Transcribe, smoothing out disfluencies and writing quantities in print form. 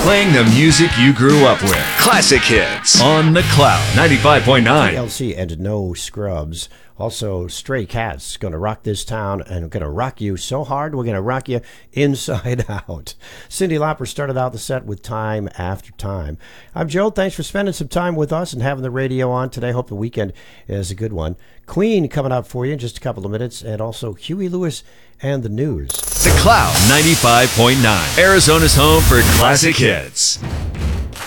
Playing the music you grew up with. Classic hits on The Cloud 95.9. TLC and No Scrubs. Also, Stray Cats, going to rock this town and going to rock you so hard, we're going to rock you inside out. Cyndi Lauper started out the set with Time After Time. I'm Joe. Thanks for spending some time with us and having the radio on today. Hope the weekend is a good one. Queen coming up for you in just a couple of minutes, and also Huey Lewis and the news. The Cloud 95.9, Arizona's home for classic hits.